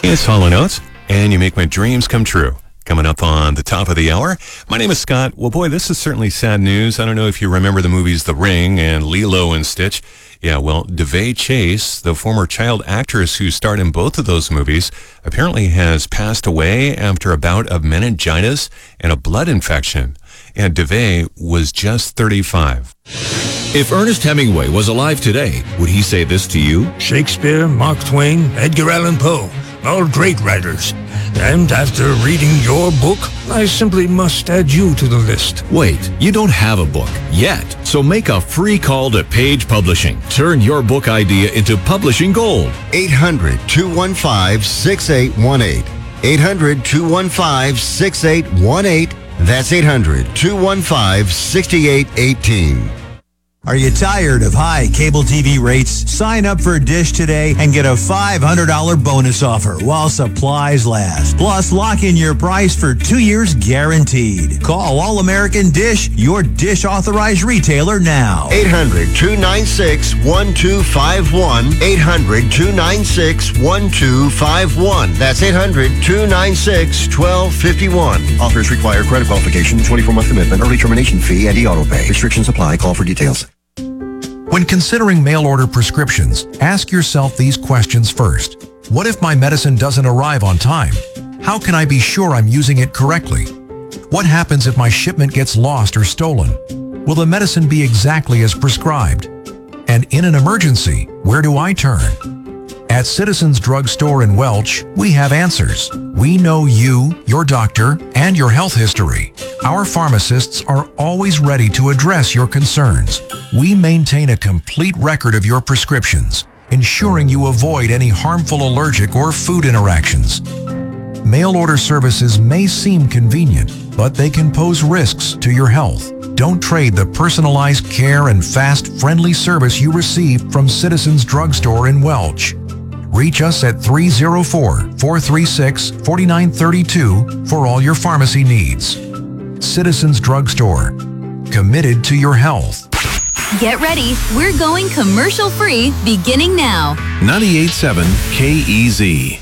It's Hall & Oates, and you make my dreams come true. Coming up on the top of the hour. My name is Scott. Well, boy, this is certainly sad news. I don't know if you remember the movies The Ring and Lilo and Stitch. Yeah, well, Devay Chase, the former child actress who starred in both of those movies, apparently has passed away after a bout of meningitis and a blood infection. And Devay was just 35. If Ernest Hemingway was alive today, would he say this to you? Shakespeare, Mark Twain, Edgar Allan Poe, all great writers. And after reading your book, I simply must add you to the list. Wait, you don't have a book yet, so make a free call to Page Publishing. Turn your book idea into publishing gold. 800-215-6818. 800-215-6818. That's 800-215-6818. Are you tired of high cable TV rates? Sign up for Dish today and get a $500 bonus offer while supplies last. Plus, lock in your price for 2 years guaranteed. Call All-American Dish, your Dish authorized retailer now. 800-296-1251. 800-296-1251. That's 800-296-1251. Offers require credit qualification, 24-month commitment, early termination fee, and e-auto pay. Restrictions apply. Call for details. When considering mail-order prescriptions, ask yourself these questions first. What if my medicine doesn't arrive on time? How can I be sure I'm using it correctly? What happens if my shipment gets lost or stolen? Will the medicine be exactly as prescribed? And in an emergency, where do I turn? At Citizens Drug Store in Welch, we have answers. We know you, your doctor, and your health history. Our pharmacists are always ready to address your concerns. We maintain a complete record of your prescriptions, ensuring you avoid any harmful allergic or food interactions. Mail order services may seem convenient, but they can pose risks to your health. Don't trade the personalized care and fast, friendly service you receive from Citizens Drug Store in Welch. Reach us at 304-436-4932 for all your pharmacy needs. Citizens Drug Store, committed to your health. Get ready. We're going commercial free beginning now. 98.7 KEZ.